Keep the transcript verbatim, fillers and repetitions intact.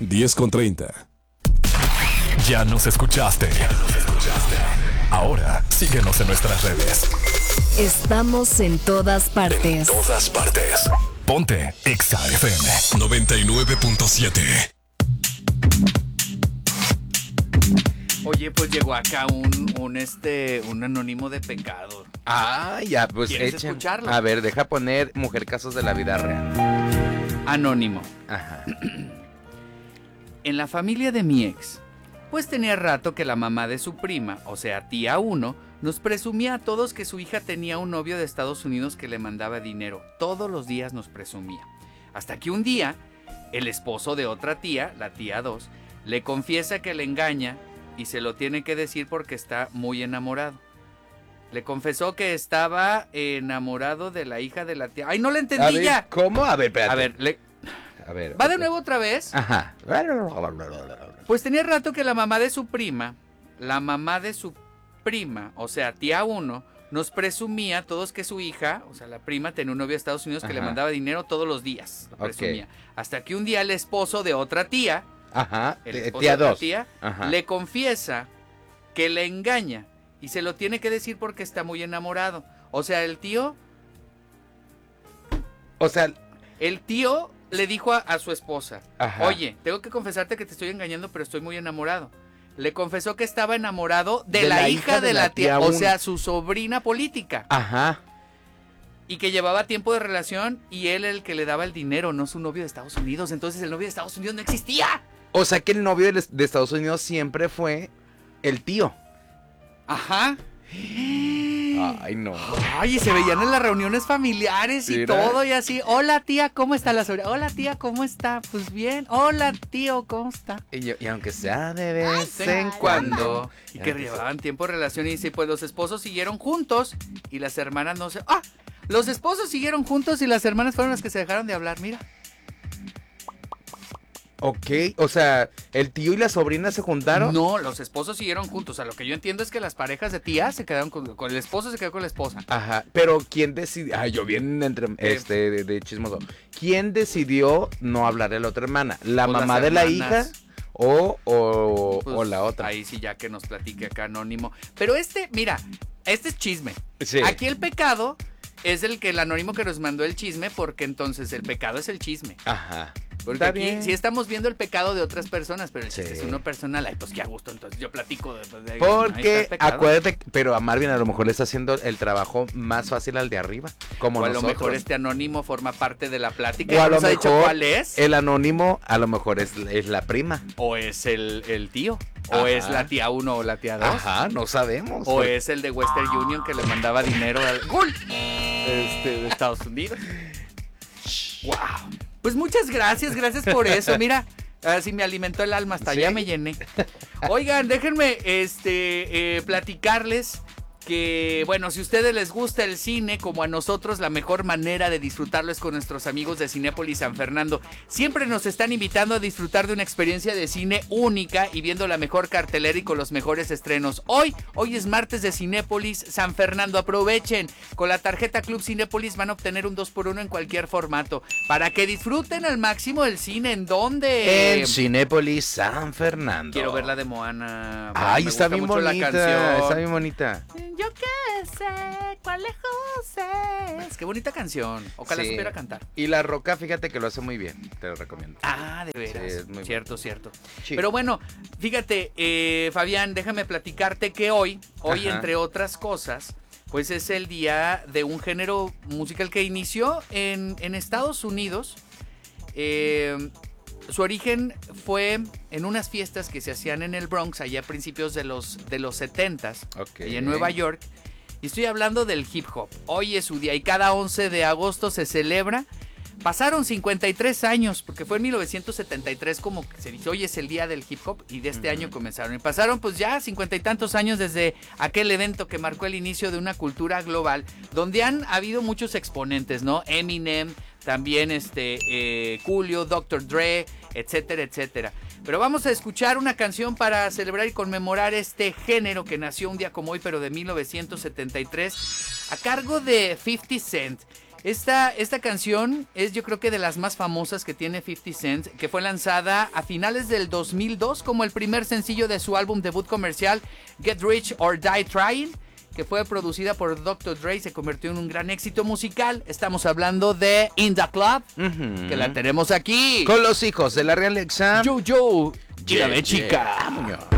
diez con treinta. Ya nos escuchaste. Ya nos escuchaste. Ahora síguenos en nuestras redes. Estamos en todas partes. En todas partes. Ponte Exa F M noventa y nueve punto siete. Oye, pues llegó acá un, un este, un anónimo de pecado. Ah, ya, pues ¿Quieres echen. escucharlo? A ver, deja poner Mujer Casos de la Vida Real. Anónimo. Ajá. En la familia de mi ex, pues tenía rato que la mamá de su prima, o sea, tía uno, nos presumía a todos que su hija tenía un novio de Estados Unidos que le mandaba dinero. Todos los días nos presumía. Hasta que un día, el esposo de otra tía, la tía dos, le confiesa que le engaña y se lo tiene que decir porque está muy enamorado. Le confesó que estaba enamorado de la hija de la tía. ¡Ay, no le entendí A ver, ya! ¿cómo? A ver, espérate. A ver, le... A ver. ¿Va de nuevo otra vez? Ajá. Pues tenía rato que la mamá de su prima, la mamá de su prima, o sea, tía uno, nos presumía a todos que su hija, o sea, la prima, tenía un novio de Estados Unidos que Ajá. le mandaba dinero todos los días. Lo Ok. presumía. Hasta que un día el esposo de otra tía, Ajá. el eh, esposo Tía de otra dos. tía, Ajá. le confiesa que le engaña y se lo tiene que decir porque está muy enamorado. O sea, el tío, O sea, el tío le dijo a, a su esposa, Ajá. oye, tengo que confesarte que te estoy engañando, pero estoy muy enamorado. Le confesó que estaba enamorado de, la, hija de la tía, o uno. sea, su sobrina política. Ajá. Y que llevaba tiempo de relación y él el que le daba el dinero, no su novio de Estados Unidos. Entonces el novio de Estados Unidos no existía. O sea que el novio de, de Estados Unidos siempre fue el tío. Ajá. Ay, no. Ay, y se veían en las reuniones familiares y Mira. todo y así. Hola tía, ¿cómo está la sobrina? Hola tía, ¿cómo está? Pues bien. Hola tío, ¿cómo está? Y, yo- y aunque sea de vez en Cuando cuando. y que llevaban tiempo de relación y dice, pues los esposos siguieron juntos y las hermanas no se... ¡Ah! Los esposos siguieron juntos y las hermanas fueron las que se dejaron de hablar, mira. Ok, o sea, ¿el tío y la sobrina se juntaron? No, los esposos siguieron juntos. O sea, lo que yo entiendo es que las parejas de tías se quedaron con, con el esposo, se quedó con la esposa. Ajá, pero ¿quién decidió? Ay, yo bien entre, este, de, de chismoso. ¿Quién decidió no hablar a la otra hermana? ¿La Pues las mamá de la hija hermanas. o, o, Pues, o la otra? Ahí sí ya que nos platique acá anónimo. Pero este, mira, este es chisme. Sí. Aquí el pecado es el que el anónimo que nos mandó el chisme, porque entonces el pecado es el chisme. Ajá. Porque Está aquí bien. sí estamos viendo el pecado de otras personas, pero el Sí. chiste es uno personal. Ay, pues qué a gusto, entonces yo platico de... de- ahí Porque está el pecado. acuérdate, pero a Marvin a lo mejor le está haciendo el trabajo más fácil al de arriba, como O a lo nosotros. mejor este anónimo forma parte de la plática. O a ¿No lo nos ha dicho mejor cuál es? el anónimo a lo mejor es, es la prima. O es el, el tío. O Ajá. es la tía uno o la tía dos. Ajá, no sabemos. O es el de Western Union que le mandaba dinero al gol este, de Estados Unidos. Wow. Pues muchas gracias, gracias por eso. Mira, así me alimentó el alma, hasta ¿Sí? ya me llené. Oigan, déjenme este eh, platicarles que, bueno, si a ustedes les gusta el cine, como a nosotros, la mejor manera de disfrutarlo es con nuestros amigos de Cinépolis San Fernando. Siempre nos están invitando a disfrutar de una experiencia de cine única y viendo la mejor cartelera y con los mejores estrenos. Hoy, hoy es martes de Cinépolis San Fernando. Aprovechen, con la tarjeta Club Cinépolis van a obtener un dos por uno en cualquier formato, para que disfruten al máximo el cine. ¿En dónde? En Cinépolis San Fernando. Quiero ver la de Moana. Ay, Me está gusta bien mucho la bonita. canción. Está bien bonita. Yo qué sé, cuál lejos es. Qué bonita canción. Ojalá Sí. supiera cantar. Y La Roca, fíjate que lo hace muy bien. Te lo recomiendo. Ah, de veras. Sí, es muy cierto, cierto. Sí. Pero bueno, fíjate, eh, Fabián, déjame platicarte que hoy, hoy Ajá. entre otras cosas, pues es el día de un género musical que inició en, en Estados Unidos. Eh, su origen fue en unas fiestas que se hacían en el Bronx, allá a principios de los, de los setentas, Ok. y en Nueva York. Y estoy hablando del hip hop. Hoy es su día y cada once de agosto se celebra. Pasaron cincuenta y tres años, porque fue en mil novecientos setenta y tres como que se dice, hoy es el día del hip hop, y de este Ujú. año comenzaron. Y pasaron pues ya cincuenta y tantos años desde aquel evento que marcó el inicio de una cultura global, donde han habido muchos exponentes, ¿no? Eminem, también este eh, Coolio, doctor Dre, etcétera, etcétera. Pero vamos a escuchar una canción para celebrar y conmemorar este género que nació un día como hoy, pero de mil novecientos setenta y tres, a cargo de fifty Cent. Esta, esta canción es yo creo que de las más famosas que tiene fifty Cent, que fue lanzada a finales del dos mil dos como el primer sencillo de su álbum debut comercial Get Rich or Die Trying, que fue producida por doctor Dre y se convirtió en un gran éxito musical. Estamos hablando de In The Club, uh-huh. que la tenemos aquí. Con los hijos de la Real Exa. Yo, yo, yeah, chica. Yeah.